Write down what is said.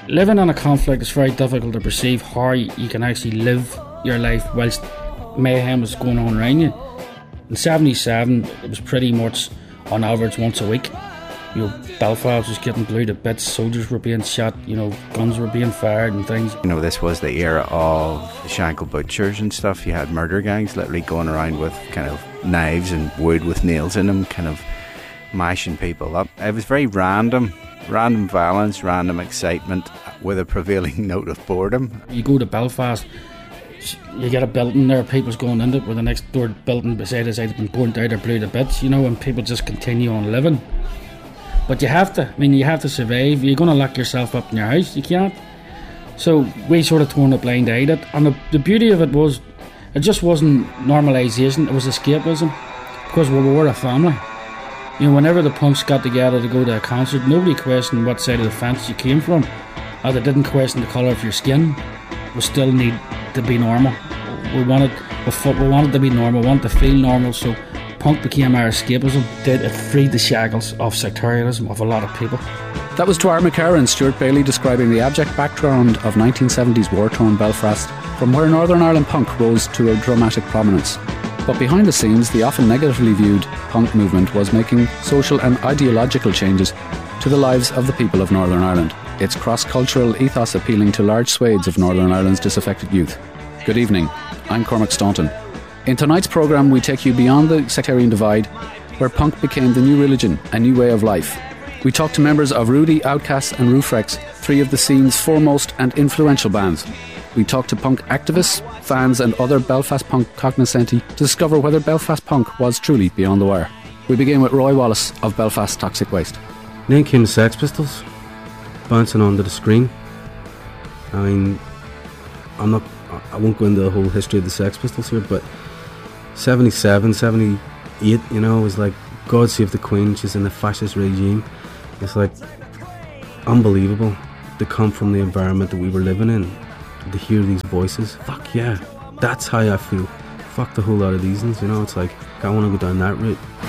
living in a conflict, it's very difficult to perceive how you can actually live your life whilst mayhem is going on around you. In 77, it was pretty much on average once a week. You know, Belfast was getting blew to bits, soldiers were being shot, you know, guns were being fired and things. You know, this was the era of the Shankill butchers and stuff. You had murder gangs literally going around with kind of knives and wood with nails in them, kind of mashing people up. It was very random violence, random excitement with a prevailing note of boredom. You go to Belfast, you get a building there, people's going into it, where the next door building beside us had been burnt out or blew to bits, you know, and people just continue on living. But you have to survive. You're going to lock yourself up in your house, you can't. So we sort of turned a blind eye to it, and the beauty of it was, it just wasn't normalisation, it was escapism, because we were a family. You know, whenever the punks got together to go to a concert, nobody questioned what side of the fence you came from, or they didn't question the colour of your skin. We still need to be normal. We wanted to be normal, we wanted to feel normal, so punk became our escapism. It freed the shackles of sectarianism of a lot of people. That was Dwyer McCarran and Stuart Bailey describing the abject background of 1970s war-torn Belfast, from where Northern Ireland punk rose to a dramatic prominence. But behind the scenes, the often negatively viewed punk movement was making social and ideological changes to the lives of the people of Northern Ireland, its cross-cultural ethos appealing to large swathes of Northern Ireland's disaffected youth. Good evening, I'm Cormac Staunton. In tonight's programme, we take you beyond the sectarian divide, where punk became the new religion, a new way of life. We talk to members of Rudy, Outcasts and Roofrex, three of the scene's foremost and influential bands. We talk to punk activists, fans and other Belfast punk cognoscenti to discover whether Belfast punk was truly beyond the wire. We begin with Roy Wallace of Belfast Toxic Waste. Then came the Sex Pistols, bouncing onto the screen. I mean, I won't go into the whole history of the Sex Pistols here, but 77, 78, you know, it was like God Save the Queen, she's in the fascist regime. It's like unbelievable to come from the environment that we were living in, to hear these voices. Fuck yeah, that's how I feel. Fuck the whole lot of these ones, you know, it's like I want to go down that route.